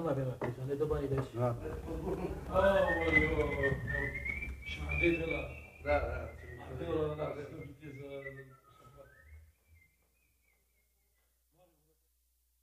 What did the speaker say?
avem atunci, ne dă banii de aici. Da. Aoleu, și de la... Da, da. De la viteză...